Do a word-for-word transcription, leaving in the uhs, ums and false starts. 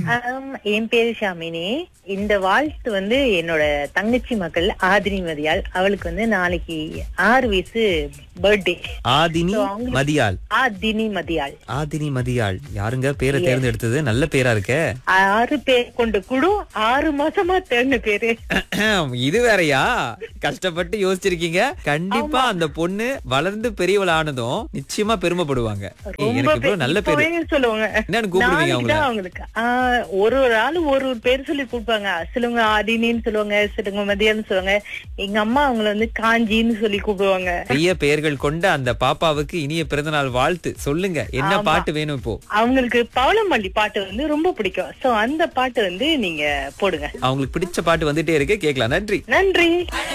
ஆம், என் பேரு ஷாமினி. இந்த வாழ்த்து வந்து என்னோட தங்கச்சி மகள் ஆதினி மதியாள். அவளுக்கு வந்து நாளைக்கு ஆறு வயசு பர்த்டே. ஆதினி மதியாள். ஆதினி மதியாள். ஆதினி மதியாள் யாருங்க பேரை தேர்ந்தெடுத்தது? நல்ல பேரா இருக்கே. ஆறு பேர் கொண்ட குழு ஆறு மாசமா தேர்ந்த பேரு. இது வேறயா? கஷ்டப்பட்டு யோசிச்சிருக்கீங்க. கண்டிப்பா அந்த பொண்ணு வளர்ந்து பெரியவள் ஆனதும் நிச்சயமா பெருமைப்படுவாங்க. ஏய், ரொம்ப எனக்கு இவ்வளவு நல்ல பேரு இப்பவே சொல்லுவாங்க. என்னன்னு கூப்பிடுவீங்க நாளைக்கு அவங்கள? தான் அவங்களுக்கு ஆ, ஒரு ஒரு ஆளு ஒரு ஒரு பேர் சொல்லி கூப்பிடுவாங்க. சிலவங்க ஆதினின்னு சொல்லுவாங்க, சிலவங்க மதியான்னு சொல்லுவாங்க. எங்க அம்மா அவங்கள வந்து காஞ்சின்னு சொல்லி கூப்பிடுவாங்க. பெரிய பெயர்கள் கொண்ட அந்த பாப்பாவுக்கு இனிய பிறந்தநாள் வாழ்த்து சொல்லுங்க. என்ன ஆமா. பாட்டு வேணும் இப்போ? அவங்களுக்கு பவளமல்லி பாட்டு வந்து ரொம்ப பிடிக்கும். சோ அந்த பாட்டு வந்து நீங்க போடுங்க. அவங்களுக்கு பிடிச்ச பாட்டு வந்துட்டே இருக்கு, கேட்கலாம். நன்றி. நன்றி.